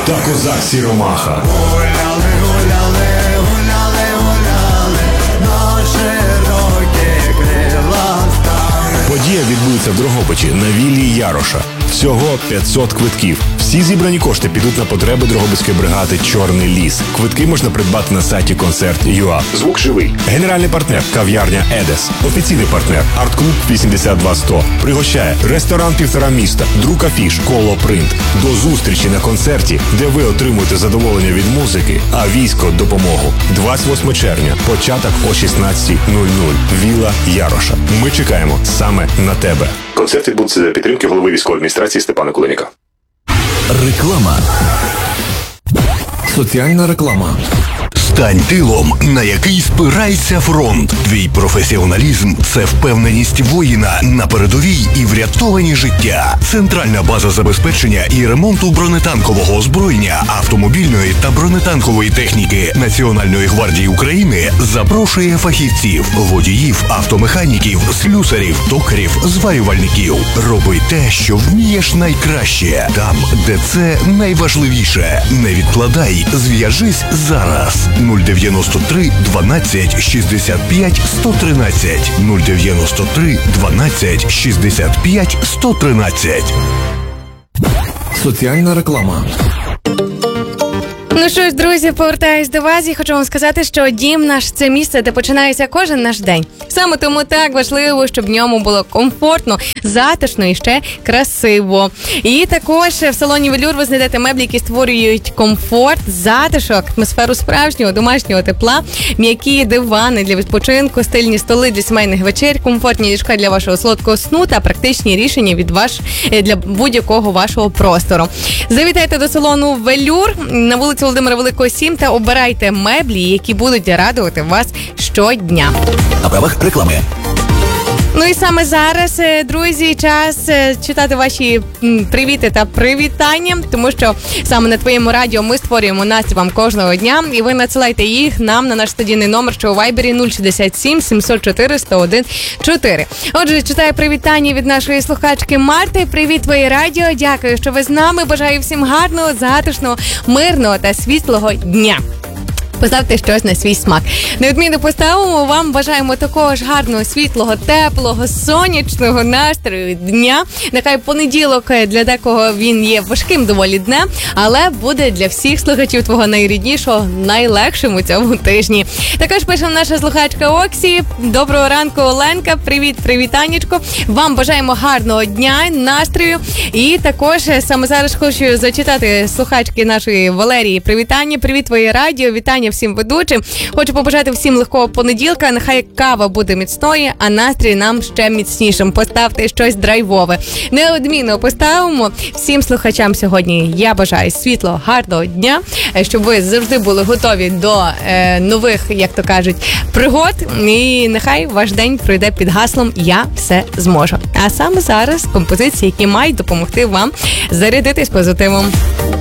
та козак Сіромаха. Гуляли, гуляли, гуляли, гуляли, на широкі крила стали. Подія відбудеться в Дрогобичі на віллі Яроша. Всього 500 квитків. Всі зібрані кошти підуть на потреби Дрогобицької бригади «Чорний ліс». Квитки можна придбати на сайті «Концерт.ua». Звук живий. Генеральний партнер – кав'ярня «Едес». Офіційний партнер – арт-клуб 82100. Пригощає ресторан «Півтора міста», друк афіш «Коло Принт». До зустрічі на концерті, де ви отримуєте задоволення від музики, а військо – допомогу. 28 червня. Початок о 16:00. Вілла Яроша. Ми чекаємо саме на тебе. Концерт відбудеться за підтримки голови військової адміністрації Степана Куленіка. Реклама. Соціальна реклама. Стань тилом, на який спирається фронт. Твій професіоналізм – це впевненість воїна на передовій і врятовані життя. Центральна база забезпечення і ремонту бронетанкового озброєння, автомобільної та бронетанкової техніки Національної гвардії України запрошує фахівців, водіїв, автомеханіків, слюсарів, токарів, зварювальників. Роби те, що вмієш найкраще, там, де це найважливіше. Не відкладай, зв'яжись зараз. 093 12 65 113 093 12 65 113. Соціальна реклама. Ну що ж, друзі, повертаюсь до вас і хочу вам сказати, що дім наш – це місце, де починається кожен наш день. Саме тому так важливо, щоб в ньому було комфортно, затишно і ще красиво. І також в салоні «Велюр» ви знайдете меблі, які створюють комфорт, затишок, атмосферу справжнього домашнього тепла, м'які дивани для відпочинку, стильні столи для сімейних вечер, комфортні ліжка для вашого солодкого сну та практичні рішення для будь-якого вашого простору. Завітайте до салону «Велюр» на вулиці Володимира Великого, 7 та обирайте меблі, які будуть радувати вас щодня. На правах реклами. Ну і саме зараз, друзі, час читати ваші привіти та привітання, тому що саме на твоєму радіо ми створюємо настрій вам кожного дня, і ви надсилайте їх нам на наш студійний номер, що у Вайбері 067 704 101 4. Отже, читаю привітання від нашої слухачки Марти. Привіт, твоє радіо, дякую, що ви з нами. Бажаю всім гарного, затишного, мирного та світлого дня. Поставте щось на свій смак. Неодмінно поставимо вам. Бажаємо такого ж гарного, світлого, теплого, сонячного настрою дня. Нехай понеділок для декого він є важким доволі днем, але буде для всіх слухачів твого найріднішого найлегшим у цьому тижні. Також пише наша слухачка Оксі. Доброго ранку, Оленка. Привіт, привітанечко. Вам бажаємо гарного дня, настрою. І також саме зараз хочу зачитати слухачки нашої Валерії привітання. Привіт, твоє радіо. Вітання всім ведучим. Хочу побажати всім легкого понеділка. Нехай кава буде міцною, а настрій нам ще міцнішим. Поставте щось драйвове. Неодмінно поставимо. Всім слухачам сьогодні я бажаю світлого, гарного дня, щоб ви завжди були готові до нових, як то кажуть, пригод. І нехай ваш день пройде під гаслом «Я все зможу». А саме зараз композиції, які мають допомогти вам зарядитись позитивом.